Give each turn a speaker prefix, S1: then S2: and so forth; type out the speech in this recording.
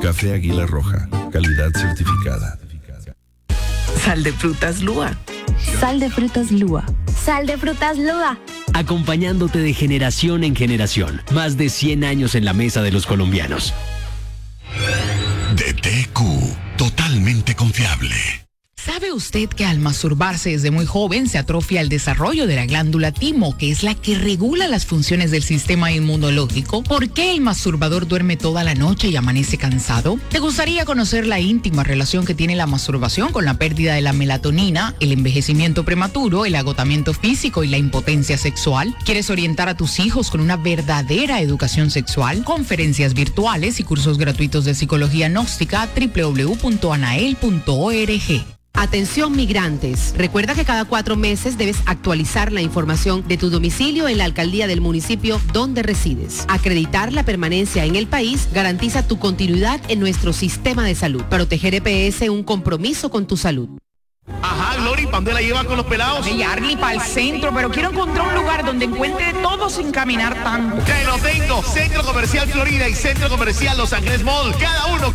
S1: Café Águila Roja, calidad certificada.
S2: Sal de frutas Lua.
S3: Sal de frutas Lua.
S4: Sal de frutas Lua.
S5: Acompañándote de generación en generación. Más de 100 años en la mesa de los colombianos.
S6: DTQ, totalmente confiable.
S7: ¿Sabe usted que al masturbarse desde muy joven se atrofia el desarrollo de la glándula timo, que es la que regula las funciones del sistema inmunológico? ¿Por qué el masturbador duerme toda la noche y amanece cansado? ¿Te gustaría conocer la íntima relación que tiene la masturbación con la pérdida de la melatonina, el envejecimiento prematuro, el agotamiento físico y la impotencia sexual? ¿Quieres orientar a tus hijos con una verdadera educación sexual? Conferencias virtuales y cursos gratuitos de psicología gnóstica. www.anael.org.
S8: Atención migrantes, recuerda que cada 4 meses debes actualizar la información de tu domicilio en la alcaldía del municipio donde resides. Acreditar la permanencia en el país garantiza tu continuidad en nuestro sistema de salud. Proteger EPS, un compromiso con tu salud.
S9: Ajá, Glory, ¿para dónde la llevan con los pelados?
S7: Oye, Arlie, para el centro, pero quiero encontrar un lugar donde encuentre todo sin caminar tanto.
S9: ¡Que lo tengo! Centro Comercial Florida y Centro Comercial Los Ángeles Mall, cada uno